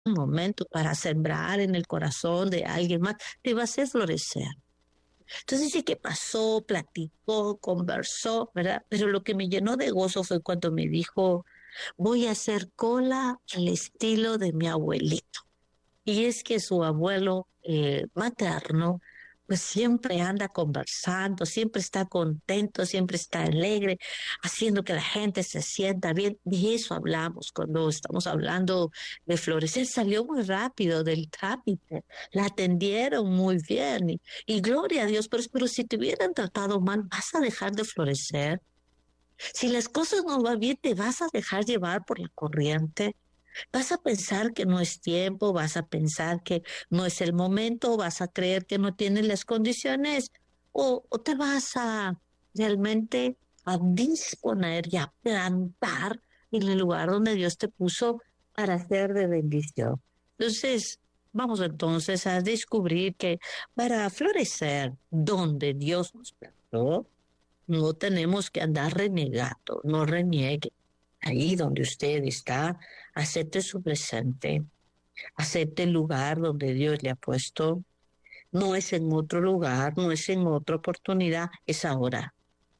un momento para sembrar en el corazón de alguien más, te va a hacer florecer. Entonces sí que pasó, platicó, conversó, ¿verdad? Pero lo que me llenó de gozo fue cuando me dijo, voy a hacer cola al estilo de mi abuelito. Y es que su abuelo materno, pues siempre anda conversando, siempre está contento, siempre está alegre, haciendo que la gente se sienta bien. De eso hablamos cuando estamos hablando de florecer. Salió muy rápido del trámite, la atendieron muy bien y gloria a Dios, pero si te hubieran tratado mal, ¿vas a dejar de florecer? Si las cosas no van bien, ¿te vas a dejar llevar por la corriente? Vas a pensar que no es tiempo, vas a pensar que no es el momento, vas a creer que no tienes las condiciones o te vas a realmente a disponer y a plantar en el lugar donde Dios te puso para ser de bendición. Entonces, vamos entonces a descubrir que para florecer donde Dios nos plantó, no tenemos que andar renegando, no reniegue. Ahí donde usted está, acepte su presente, acepte el lugar donde Dios le ha puesto. No es en otro lugar, no es en otra oportunidad, es ahora.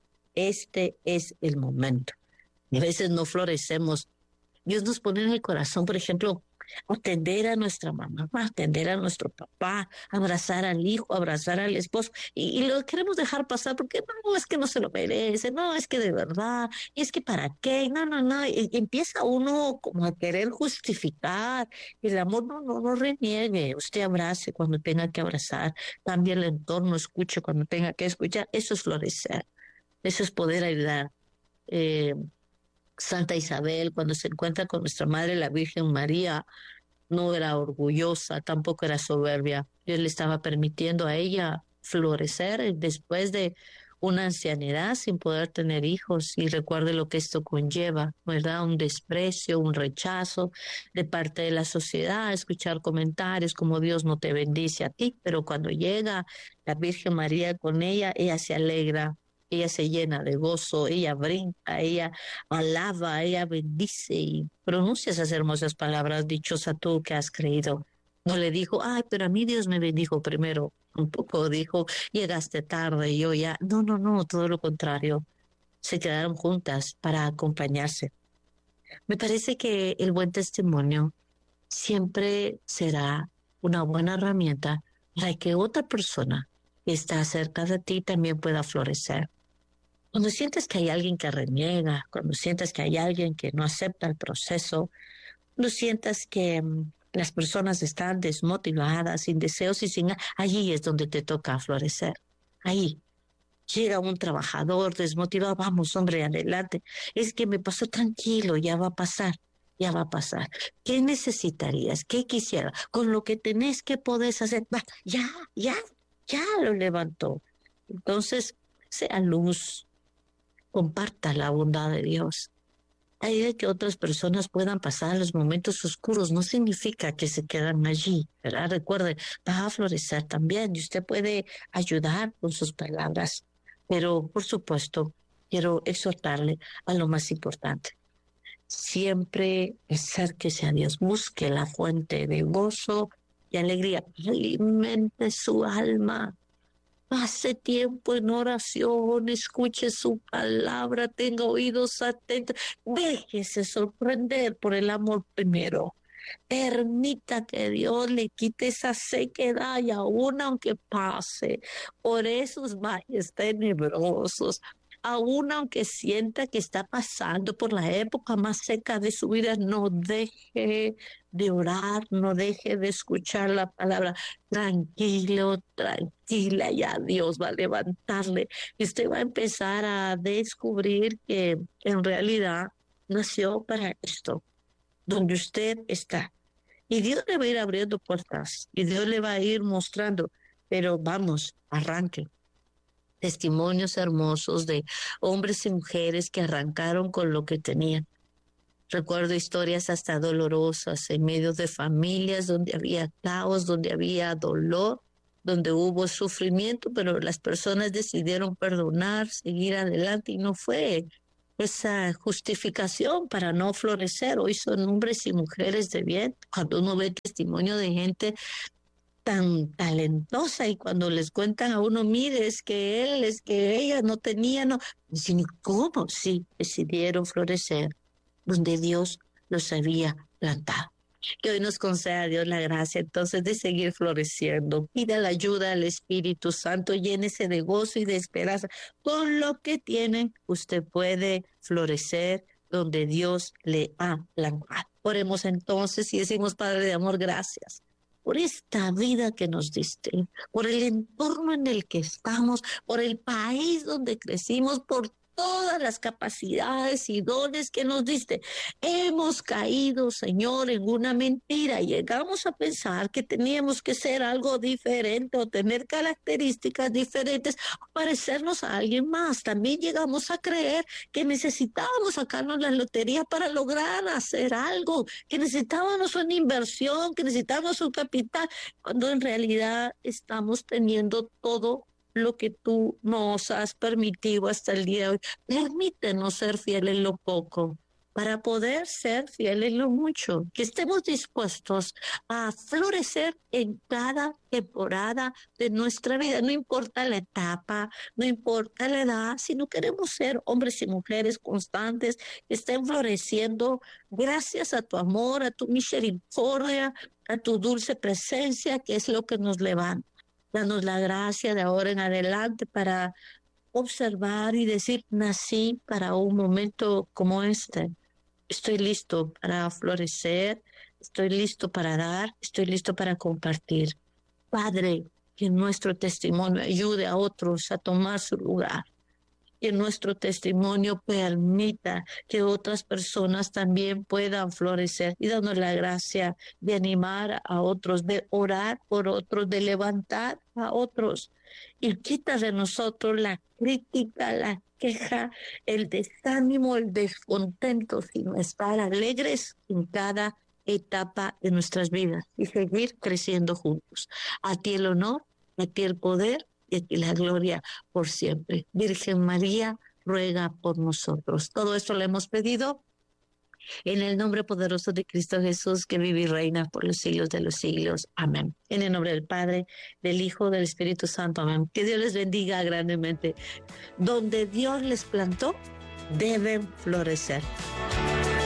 Este es el momento. Y a veces no florecemos. Dios nos pone en el corazón, por ejemplo, atender a nuestra mamá, atender a nuestro papá, abrazar al hijo, abrazar al esposo, y lo queremos dejar pasar porque no, es que no se lo merece, no, es que de verdad, y es que para qué, no, no, no, y empieza uno como a querer justificar, el amor no reniegue, usted abrace cuando tenga que abrazar, cambie el entorno, escuche cuando tenga que escuchar, eso es florecer, eso es poder ayudar. Eh, Santa Isabel, cuando se encuentra con nuestra Madre, la Virgen María, no era orgullosa, tampoco era soberbia. Dios le estaba permitiendo a ella florecer después de una ancianidad sin poder tener hijos. Y recuerde lo que esto conlleva, ¿verdad? Un desprecio, un rechazo de parte de la sociedad, escuchar comentarios como Dios no te bendice a ti, pero cuando llega la Virgen María con ella, ella se alegra. Ella se llena de gozo, ella brinca, ella alaba, ella bendice y pronuncia esas hermosas palabras, dichosa tú que has creído. No le dijo, ay, pero a mí Dios me bendijo primero. Un poco dijo, llegaste tarde y yo ya. No, no, no, todo lo contrario. Se quedaron juntas para acompañarse. Me parece que el buen testimonio siempre será una buena herramienta para que otra persona que está cerca de ti también pueda florecer. Cuando sientes que hay alguien que reniega, cuando sientes que hay alguien que no acepta el proceso, cuando sientas que las personas están desmotivadas, sin deseos y sin... Allí es donde te toca florecer. Ahí llega un trabajador desmotivado, vamos, hombre, adelante. Es que me pasó tranquilo, ya va a pasar, ya va a pasar. ¿Qué necesitarías? ¿Qué quisiera? Con lo que tenés, ¿qué podés hacer? Va, ya lo levantó. Entonces, sea luz, comparta la bondad de Dios. La idea de que otras personas puedan pasar los momentos oscuros no significa que se quedan allí, ¿verdad? Recuerde, va a florecer también y usted puede ayudar con sus palabras. Pero, por supuesto, quiero exhortarle a lo más importante. Siempre acérquese a Dios, busque la fuente de gozo y alegría, alimente su alma. Pase tiempo en oración, escuche su palabra, tenga oídos atentos, déjese sorprender por el amor primero. Permita que Dios le quite esa sequedad y aún aunque pase por esos valles tenebrosos, aún aunque sienta que está pasando por la época más seca de su vida, no deje de orar, no deje de escuchar la palabra. Tranquilo, tranquila, ya Dios va a levantarle y usted va a empezar a descubrir que en realidad nació para esto donde usted está. Y Dios le va a ir abriendo puertas y Dios le va a ir mostrando, pero vamos, arranque. Testimonios hermosos de hombres y mujeres que arrancaron con lo que tenían. Recuerdo historias hasta dolorosas en medio de familias donde había caos, donde había dolor, donde hubo sufrimiento, pero las personas decidieron perdonar, seguir adelante y no fue esa justificación para no florecer. Hoy son hombres y mujeres de bien. Cuando uno ve testimonio de gente tan talentosa y cuando les cuentan a uno, mire, es que él, es que ella no tenía, no. Dicen, ¿cómo? Sí, decidieron florecer donde Dios los había plantado. Que hoy nos conceda Dios la gracia entonces de seguir floreciendo. Pida la ayuda al Espíritu Santo, llénese de gozo y de esperanza. Con lo que tienen, usted puede florecer donde Dios le ha plantado. Oremos entonces y decimos, Padre de amor, gracias por esta vida que nos diste, por el entorno en el que estamos, por el país donde crecimos, por todas las capacidades y dones que nos diste. Hemos caído, Señor, en una mentira y llegamos a pensar que teníamos que ser algo diferente o tener características diferentes o parecernos a alguien más. También llegamos a creer que necesitábamos sacarnos la lotería para lograr hacer algo, que necesitábamos una inversión, que necesitábamos un capital, cuando en realidad estamos teniendo todo lo que tú nos has permitido hasta el día de hoy. Permítenos ser fieles en lo poco para poder ser fieles en lo mucho, que estemos dispuestos a florecer en cada temporada de nuestra vida, no importa la etapa, no importa la edad, sino queremos ser hombres y mujeres constantes que estén floreciendo gracias a tu amor, a tu misericordia, a tu dulce presencia, que es lo que nos levanta. Danos la gracia de ahora en adelante para observar y decir, nací para un momento como este. Estoy listo para florecer, estoy listo para dar, estoy listo para compartir. Padre, que nuestro testimonio ayude a otros a tomar su lugar. Que nuestro testimonio permita que otras personas también puedan florecer y darnos la gracia de animar a otros, de orar por otros, de levantar a otros. Y quita de nosotros la crítica, la queja, el desánimo, el descontento, sino estar alegres en cada etapa de nuestras vidas y seguir creciendo juntos. A ti el honor, a ti el poder y a ti la gloria por siempre. Virgen María, ruega por nosotros. Todo esto le hemos pedido en el nombre poderoso de Cristo Jesús, que vive y reina por los siglos de los siglos. Amén. En el nombre del Padre, del Hijo, del Espíritu Santo. Amén. Que Dios les bendiga grandemente. Donde Dios les plantó, deben florecer.